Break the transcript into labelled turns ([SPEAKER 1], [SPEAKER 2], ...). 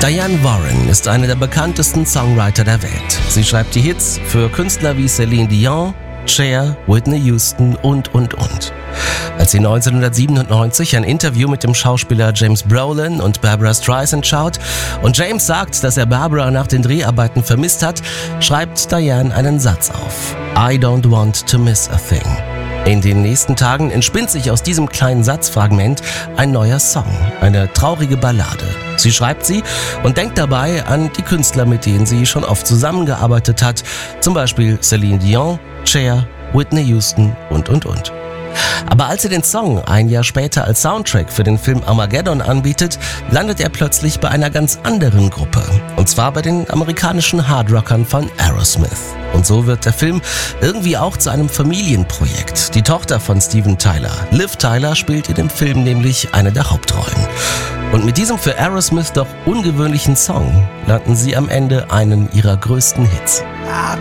[SPEAKER 1] Diane Warren ist eine der bekanntesten Songwriter der Welt. Sie schreibt die Hits für Künstler wie Celine Dion, Cher, Whitney Houston und. Als sie 1997 ein Interview mit dem Schauspieler James Brolin und Barbra Streisand schaut und James sagt, dass er Barbra nach den Dreharbeiten vermisst hat, schreibt Diane einen Satz auf: I don't want to miss a thing. In den nächsten Tagen entspinnt sich aus diesem kleinen Satzfragment ein neuer Song, eine traurige Ballade. Sie schreibt sie und denkt dabei an die Künstler, mit denen sie schon oft zusammengearbeitet hat, zum Beispiel Celine Dion, Cher, Whitney Houston und. Aber als sie den Song ein Jahr später als Soundtrack für den Film Armageddon anbietet, landet er plötzlich bei einer ganz anderen Gruppe. Und zwar bei den amerikanischen Hardrockern von Aerosmith. Und so wird der Film irgendwie auch zu einem Familienprojekt. Die Tochter von Steven Tyler, Liv Tyler, spielt in dem Film nämlich eine der Hauptrollen. Und mit diesem für Aerosmith doch ungewöhnlichen Song landen sie am Ende einen ihrer größten Hits.